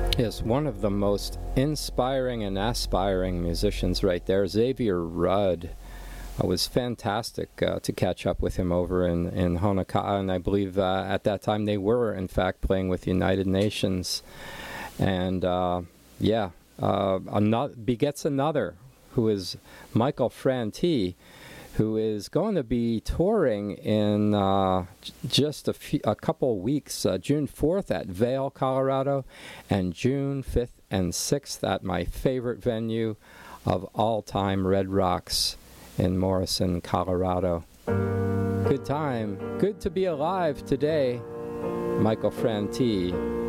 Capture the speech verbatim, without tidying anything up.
Yes, one of the most inspiring and aspiring musicians right there, Xavier Rudd. It was fantastic uh, to catch up with him over in, in Honoka'a, and I believe uh, at that time they were, in fact, playing with United Nations. And, uh, yeah, uh, another, begets another, who is Michael Franti, who is going to be touring in uh, j- just a, few, a couple weeks, uh, June fourth at Vail, Colorado, and June fifth and sixth at my favorite venue of all time, Red Rocks in Morrison, Colorado. Good time. Good to be alive today. Michael Franti.